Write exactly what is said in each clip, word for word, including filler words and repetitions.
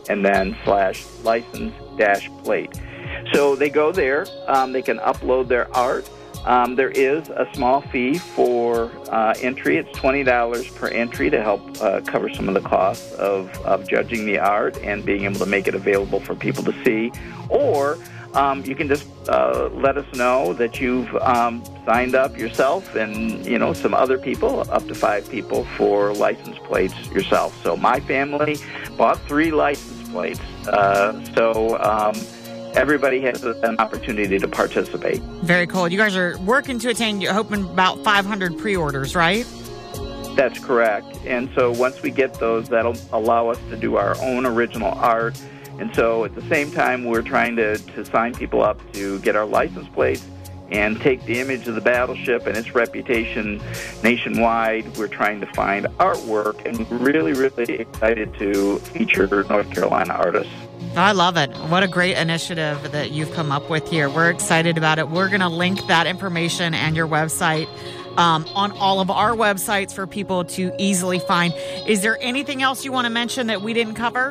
and then slash license dash plate. So they go there. Um, they can upload their art. Um, there is a small fee for uh, entry. It's twenty dollars per entry to help uh, cover some of the costs of, of judging the art and being able to make it available for people to see. Or um, you can just uh, let us know that you've um, signed up yourself and, you know, some other people, up to five people, for license plates yourself. So my family bought three license plates. Uh, so... Um, Everybody has an opportunity to participate. Very cool. You guys are working to attain, you're hoping about five hundred pre-orders, right? That's correct. And so once we get those, that'll allow us to do our own original art. And so at the same time, we're trying to, to sign people up to get our license plates and take the image of the battleship and its reputation nationwide. We're trying to find artwork, and really, really excited to feature North Carolina artists. I love it. What a great initiative that you've come up with here. We're excited about it. We're going to link that information and your website um, on all of our websites for people to easily find. Is there anything else you want to mention that we didn't cover?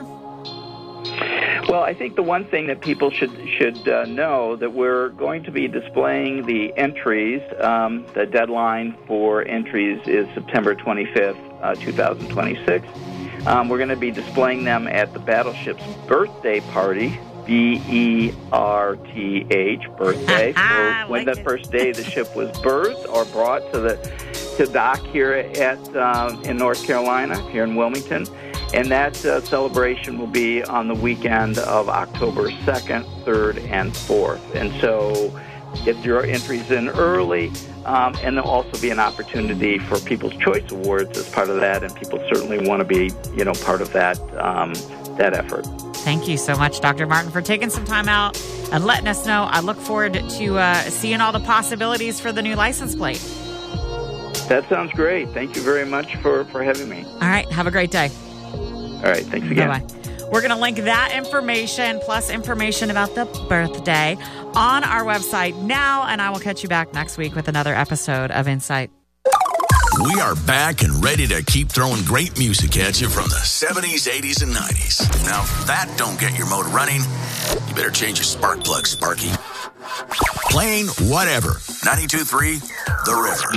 Well, I think the one thing that people should should uh, know that we're going to be displaying the entries. Um, the deadline for entries is September twenty-fifth, uh, twenty twenty-six. Um, we're going to be displaying them at the battleship's birthday party, B E R T H, birthday, for when the first day the ship was birthed or brought to the to dock here at um, in North Carolina, here in Wilmington. And that uh, celebration will be on the weekend of October second, third, and fourth. And so get your entries in early, um, and there'll also be an opportunity for People's Choice Awards as part of that, and people certainly want to be, you know, part of that um, that effort. Thank you so much, Doctor Martin, for taking some time out and letting us know. I look forward to uh, seeing all the possibilities for the new license plate. That sounds great. Thank you very much for, for having me. All right. Have a great day. All right. Thanks again. Bye-bye. We're going to link that information plus information about the birthday on our website now, and I will catch you back next week with another episode of Insight. We are back and ready to keep throwing great music at you from the seventies, eighties, and nineties. Now, if that don't get your motor running, you better change your spark plug, Sparky. Playing whatever. ninety-two point three The River.